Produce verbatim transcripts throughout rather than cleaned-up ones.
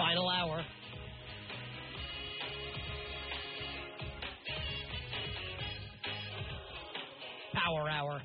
Final hour. Power hour.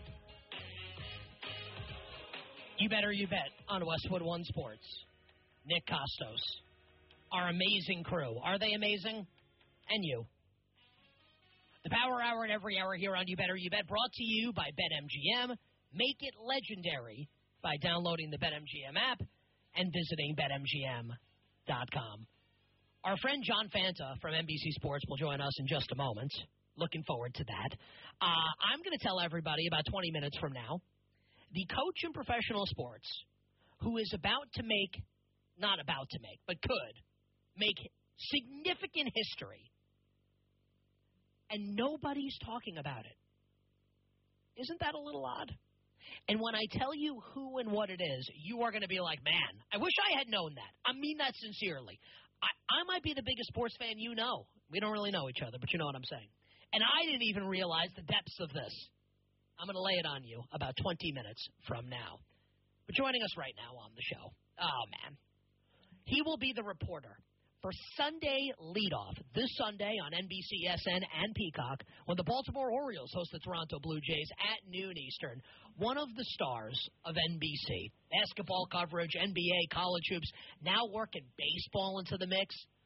You better you bet on Westwood One Sports. Nick Costos. Our amazing crew. Are they amazing? And you. The Power Hour and every hour here on You Better You Bet, brought to you by BetMGM. Make it legendary by downloading the BetMGM app and visiting Bet M G M dot com. Our friend John Fanta from N B C Sports will join us in just a moment. Looking forward to that. Uh, I'm going to tell everybody about twenty minutes from now, the coach in professional sports who is about to make, not about to make, but could make significant history, and nobody's talking about it. Isn't that a little odd? And when I tell you who and what it is, you are going to be like, man, I wish I had known that. I mean that sincerely. I, I might be the biggest sports fan you know. We don't really know each other, but you know what I'm saying. And I didn't even realize the depths of this. I'm going to lay it on you about twenty minutes from now. But joining us right now on the show, oh, man, he will be the reporter for Sunday Leadoff this Sunday on N B C S N and Peacock when the Baltimore Orioles host the Toronto Blue Jays at noon Eastern. One of the stars of N B C. Basketball coverage, N B A, college hoops, now working baseball into the mix.